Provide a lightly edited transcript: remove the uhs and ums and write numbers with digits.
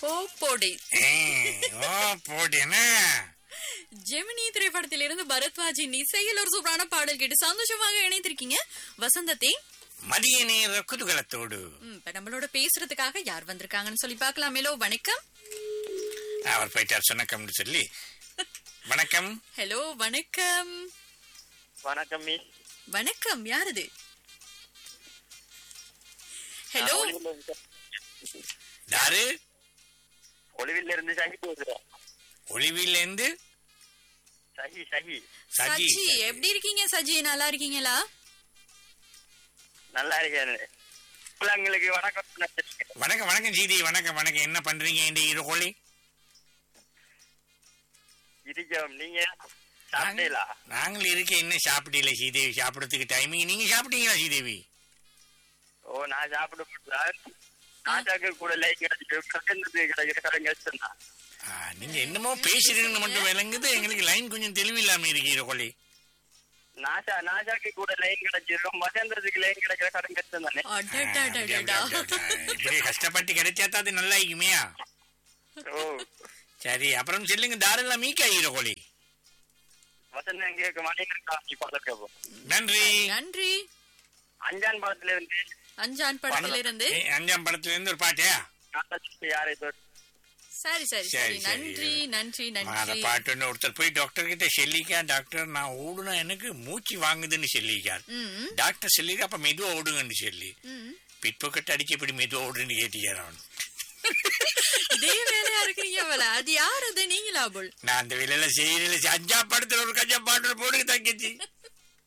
ஓ போடி. ஓ போட்டேனா? ஜெமினி திரைப்படத்திலிருந்து பரத்வாஜின் இசையில் ஒரு சூப்பரான பாடல் கேட்டு சந்தோஷமாக இணைந்திருக்கீங்க வசந்தத்தை. மதிய நேர குதூகலத்தோடு இப்ப நம்மளோட பேசுறதுக்காக யார் வந்திருக்காங்கன்னு சொல்லி பார்க்கலாமேலோ. வணக்கம். அவர் போயிட்டார் சொன்னக்கம்னு சொல்லி. வணக்கம். ஹலோ வணக்கம். வணக்கம் மிஸ். வணக்கம், யார் இது? ஹலோ யாரு? ஒளிவில இருந்து சஹி பேசுறேன். ஒளிவில இருந்து சஹி சஹி சஜி. சஜி, எப்படி இருக்கீங்க சஜி? நல்லா இருக்கீங்களா? நல்லா இருக்கேன். பிள்ளைங்களுக்கு வணக்கம். வணக்கம் வணக்கம் ஜீதி. வணக்கம் வணக்கம். என்ன பண்றீங்க இந்த இரவுல? இருக்கோம். நீங்க சாப்பிட்டீங்களா? நாங்கள் இருக்க என்ன சாப்பிட்டீங்களா ஸ்ரீதேவி? சாப்பிடறதுக்கு டைமிங். நீங்க சாப்பிட்டீங்களா ஸ்ரீதேவி? ஓ நான் சாப்பிட முடியல. நாட்டாக்கு கூட லைக் கிடைச்சிட்டு நீங்க என்னமோ பேசுறீங்கன்னு மட்டும் விளங்குது. எங்களுக்கு லைன் கொஞ்சம் தெளிவில்லாம இருக்கு இரவுல. நாசாக்கு கூட லைன் கிடைச்சிடும். மகேந்திரத்துக்கு லைன் கிடைக்கிற கடன் கஷ்டம் தானே. அடடடடடா. இப்படி கஷ்டப்பட்டு கிடைச்சாதான் அது நல்லா இருக்குமையா? ஓ சரி, அப்புறம் சொல்லுங்க. தாரெல்லாம் மீக்கா இரவுல. வசந்தம் கேட்க மாட்டேங்க. நன்றி நன்றி. அஞ்சான் படத்துல இருந்து அஞ்சான் படத்திலிருந்து. அஞ்சாம் படத்துல இருந்து ஒரு பாட்டியா? யாரை சரி சரி சரி. நன்றி நன்றி அந்த நன்றி. பாட்டு ஒருத்தர் போய் டாக்டர் கிட்ட சொல்லிக்கா, டாக்டர் நான் ஓடுனா எனக்கு மூச்சு வாங்குதுன்னு சொல்லிக்கார். டாக்டர் சொல்லிக்க அப்ப மெதுவா ஓடுங்கன்னு சொல்லி பிற்பக்கட்டு அடிச்சு இப்படி மெதுவா ஓடுன்னு கேட்டிக்கார். அவன் இதே வேலையா இருக்கிறீங்க போல. அது யார்? அது நீங்களா போல்? நான் அந்த வேலையில செய்யல. அஞ்சா படத்துல ஒரு கஞ்சா பாட்டு போடுங்க தங்கச்சி.